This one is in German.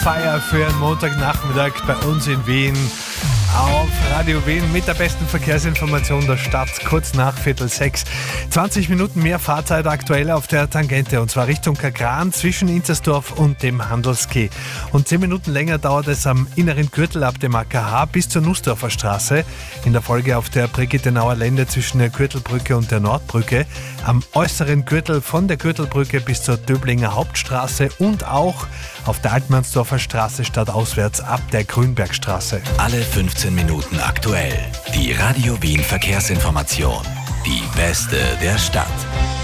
Feier für einen Montagnachmittag bei uns in Wien auf Radio Wien mit der besten Verkehrsinformation der Stadt, kurz nach 5:45. 20 Minuten mehr Fahrzeit aktuell auf der Tangente, und zwar Richtung Kagran zwischen Inzersdorf und dem Handelskeh. Und 10 Minuten länger dauert es am inneren Gürtel ab dem AKH bis zur Nussdorfer Straße. In der Folge auf der Brigittenauer Lände zwischen der Gürtelbrücke und der Nordbrücke. Am äußeren Gürtel von der Gürtelbrücke bis zur Döblinger Hauptstraße und auch auf der Altmannsdorfer Straße stadtauswärts ab der Grünbergstraße. Alle 15 Minuten aktuell. Die Radio Wien Verkehrsinformation. Die beste der Stadt.